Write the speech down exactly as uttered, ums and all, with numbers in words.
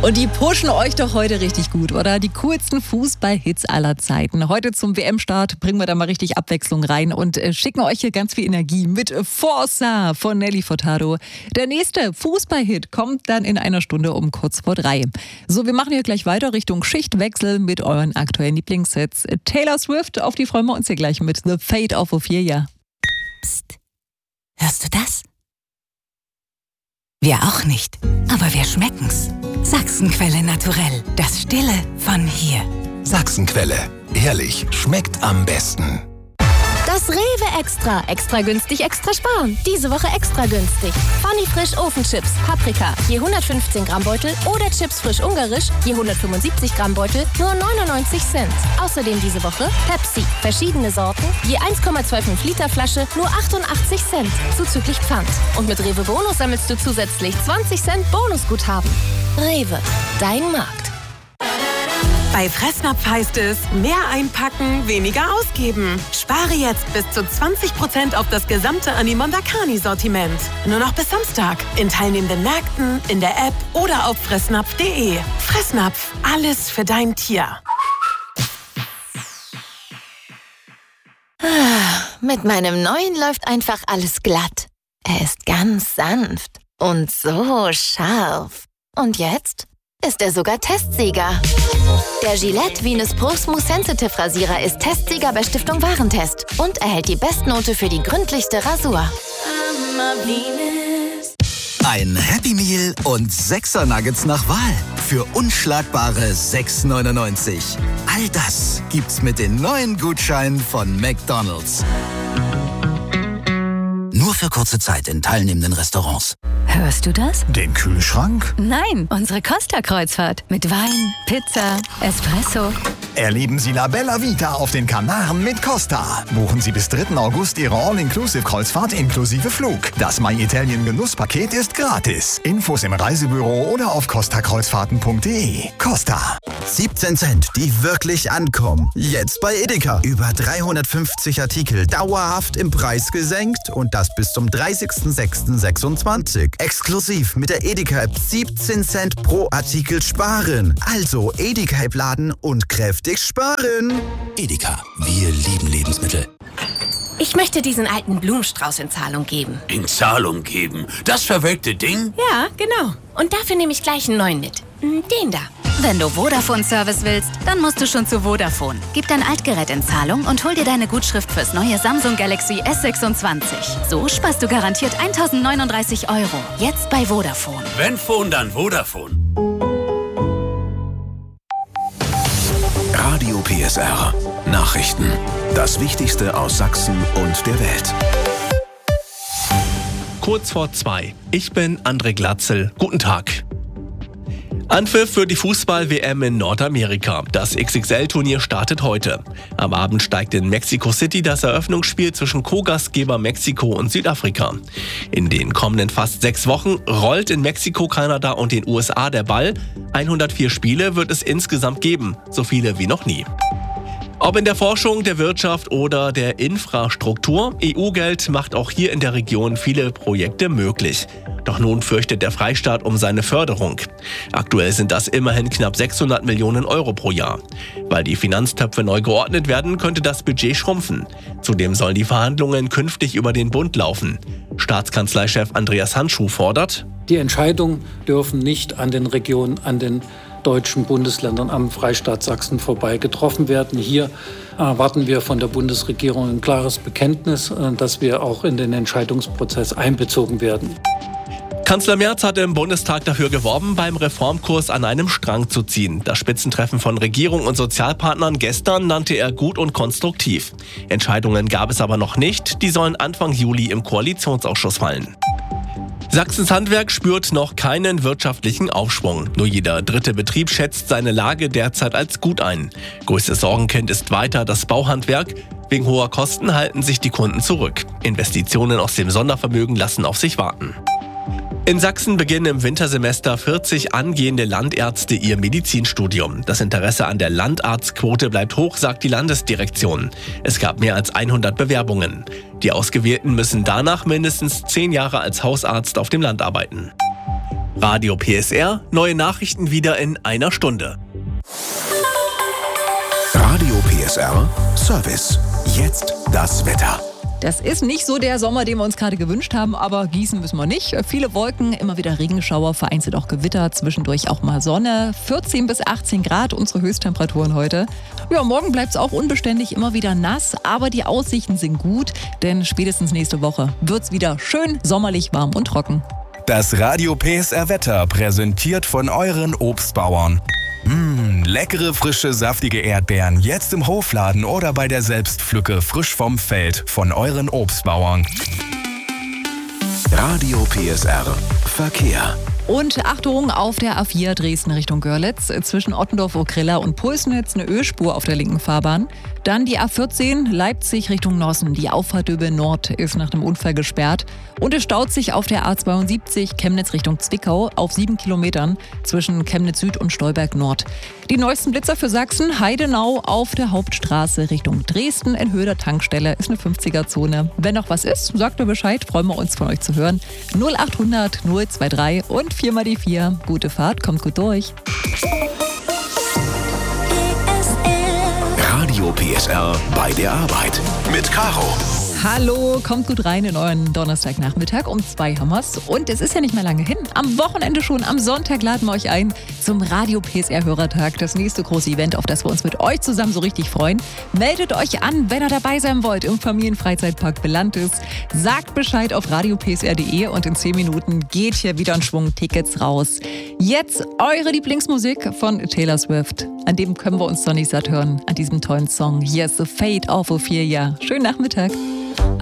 Und die pushen euch doch heute richtig gut, oder? Die coolsten Fußball-Hits aller Zeiten. Heute zum W M-Start bringen wir da mal richtig Abwechslung rein und äh, schicken euch hier ganz viel Energie mit Forza von Nelly Furtado. Der nächste Fußball-Hit kommt dann in einer Stunde um kurz vor drei. So, wir machen hier gleich weiter Richtung Schichtwechsel mit euren aktuellen Lieblingshits. Taylor Swift, auf die freuen wir uns hier gleich mit The Fate of Ophelia. Psst, hörst du das? Wir auch nicht, aber wir schmecken's. Sachsenquelle naturell, das Stille von hier. Sachsenquelle, ehrlich, schmeckt am besten. Das Rewe Extra. Extra günstig, extra sparen. Diese Woche extra günstig. Funny Frisch Ofenchips, Paprika, je hundertfünfzehn Gramm Beutel oder Chips frisch ungarisch, je hundertfünfundsiebzig Gramm Beutel, nur neunundneunzig Cent. Außerdem diese Woche Pepsi, verschiedene Sorten, je eins Komma fünfundzwanzig Liter Flasche, nur achtundachtzig Cent, zuzüglich Pfand. Und mit Rewe Bonus sammelst du zusätzlich zwanzig Cent Bonusguthaben. Rewe, dein Markt. Bei Fressnapf heißt es, mehr einpacken, weniger ausgeben. Spare jetzt bis zu zwanzig Prozent auf das gesamte Animondakani-Sortiment. Nur noch bis Samstag. In teilnehmenden Märkten, in der App oder auf fressnapf punkt de. Fressnapf, alles für dein Tier. Mit meinem neuen läuft einfach alles glatt. Er ist ganz sanft und so scharf. Und jetzt ist er sogar Testsieger. Der Gillette Venus Pro Smooth Sensitive Rasierer ist Testsieger bei Stiftung Warentest und erhält die Bestnote für die gründlichste Rasur. Ein Happy Meal und Sechser Nuggets nach Wahl für unschlagbare sechs neunundneunzig. All das gibt's mit den neuen Gutscheinen von McDonald's. Nur für kurze Zeit in teilnehmenden Restaurants. Hörst du das? Den Kühlschrank? Nein, unsere Costa-Kreuzfahrt. Mit Wein, Pizza, Espresso. Erleben Sie La Bella Vita auf den Kanaren mit Costa. Buchen Sie bis dritten August Ihre All-Inclusive-Kreuzfahrt inklusive Flug. Das My Italien Genusspaket ist gratis. Infos im Reisebüro oder auf costa kreuzfahrten punkt de. Costa. siebzehn Cent, die wirklich ankommen. Jetzt bei Edeka. Über dreihundertfünfzig Artikel dauerhaft im Preis gesenkt und das bis zum dreißigsten sechsten sechsundzwanzig. Exklusiv mit der Edeka-App siebzehn Cent pro Artikel sparen. Also Edeka-App laden und kräftig sparen. Edeka, wir lieben Lebensmittel. Ich möchte diesen alten Blumenstrauß in Zahlung geben. In Zahlung geben? Das verwelkte Ding? Ja, genau. Und dafür nehme ich gleich einen neuen mit. Den da. Wenn du Vodafone-Service willst, dann musst du schon zu Vodafone. Gib dein Altgerät in Zahlung und hol dir deine Gutschrift fürs neue Samsung Galaxy S sechsundzwanzig. So sparst du garantiert eintausendneununddreißig Euro. Jetzt bei Vodafone. Wenn Phone, dann Vodafone. Radio P S R. Nachrichten. Das Wichtigste aus Sachsen und der Welt. Kurz vor zwei. Ich bin André Glatzel. Guten Tag. Anpfiff für die Fußball-W M in Nordamerika. Das X X L-Turnier startet heute. Am Abend steigt in Mexico City das Eröffnungsspiel zwischen Co-Gastgeber Mexiko und Südafrika. In den kommenden fast sechs Wochen rollt in Mexiko, Kanada und den U S A der Ball. hundertvier Spiele wird es insgesamt geben, so viele wie noch nie. Ob in der Forschung, der Wirtschaft oder der Infrastruktur, E U-Geld macht auch hier in der Region viele Projekte möglich. Doch nun fürchtet der Freistaat um seine Förderung. Aktuell sind das immerhin knapp sechshundert Millionen Euro pro Jahr. Weil die Finanztöpfe neu geordnet werden, könnte das Budget schrumpfen. Zudem sollen die Verhandlungen künftig über den Bund laufen. Staatskanzleichef Andreas Handschuh fordert: Die Entscheidungen dürfen nicht an den Regionen, an den deutschen Bundesländern am Freistaat Sachsen vorbei getroffen werden. Hier erwarten wir von der Bundesregierung ein klares Bekenntnis, dass wir auch in den Entscheidungsprozess einbezogen werden. Kanzler Merz hat im Bundestag dafür geworben, beim Reformkurs an einem Strang zu ziehen. Das Spitzentreffen von Regierung und Sozialpartnern gestern nannte er gut und konstruktiv. Entscheidungen gab es aber noch nicht. Die sollen Anfang Juli im Koalitionsausschuss fallen. Sachsens Handwerk spürt noch keinen wirtschaftlichen Aufschwung. Nur jeder dritte Betrieb schätzt seine Lage derzeit als gut ein. Größtes Sorgenkind ist weiter das Bauhandwerk. Wegen hoher Kosten halten sich die Kunden zurück. Investitionen aus dem Sondervermögen lassen auf sich warten. In Sachsen beginnen im Wintersemester vierzig angehende Landärzte ihr Medizinstudium. Das Interesse an der Landarztquote bleibt hoch, sagt die Landesdirektion. Es gab mehr als hundert Bewerbungen. Die Ausgewählten müssen danach mindestens zehn Jahre als Hausarzt auf dem Land arbeiten. Radio P S R, neue Nachrichten wieder in einer Stunde. Radio P S R Service. Jetzt das Wetter. Das ist nicht so der Sommer, den wir uns gerade gewünscht haben, aber gießen müssen wir nicht. Viele Wolken, immer wieder Regenschauer, vereinzelt auch Gewitter, zwischendurch auch mal Sonne. vierzehn bis achtzehn Grad unsere Höchsttemperaturen heute. Ja, morgen bleibt es auch unbeständig, immer wieder nass, aber die Aussichten sind gut, denn spätestens nächste Woche wird es wieder schön sommerlich warm und trocken. Das Radio P S R Wetter präsentiert von euren Obstbauern. Mmh, leckere, frische, saftige Erdbeeren jetzt im Hofladen oder bei der Selbstpflücke frisch vom Feld von euren Obstbauern. Radio P S R Verkehr. Und Achtung, auf der A vier Dresden Richtung Görlitz, zwischen Ottendorf-Okrilla und Pulsnitz eine Ölspur auf der linken Fahrbahn. Dann die A vierzehn Leipzig Richtung Nossen. Die Auffahrt Döbel Nord ist nach dem Unfall gesperrt. Und es staut sich auf der A zweiundsiebzig Chemnitz Richtung Zwickau auf sieben Kilometern zwischen Chemnitz Süd und Stolberg Nord. Die neuesten Blitzer für Sachsen, Heidenau auf der Hauptstraße Richtung Dresden in Höhe der Tankstelle ist eine fünfziger-Zone. Wenn noch was ist, sagt mir Bescheid, freuen wir uns von euch zu hören. null achthundert null drei und vier mal die vier. Gute Fahrt, kommt gut durch. Radio P S R bei der Arbeit mit Caro. Hallo, kommt gut rein in euren Donnerstagnachmittag. Um zwei haben wir's. Und es ist ja nicht mehr lange hin. Am Wochenende schon, am Sonntag laden wir euch ein zum Radio P S R Hörertag. Das nächste große Event, auf das wir uns mit euch zusammen so richtig freuen. Meldet euch an, wenn ihr dabei sein wollt im Familienfreizeitpark Belantis. Sagt Bescheid auf radio p s r punkt d e und in zehn Minuten geht hier wieder ein Schwung Tickets raus. Jetzt eure Lieblingsmusik von Taylor Swift. An dem können wir uns doch nicht satt hören, an diesem tollen Song. Hier ist The Fate of Ophelia. Schönen Nachmittag.